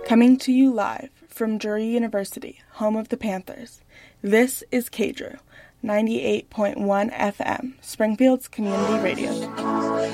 Coming to you live from Drury University, home of the Panthers, this is KDRU, 98.1 FM, Springfield's community radio.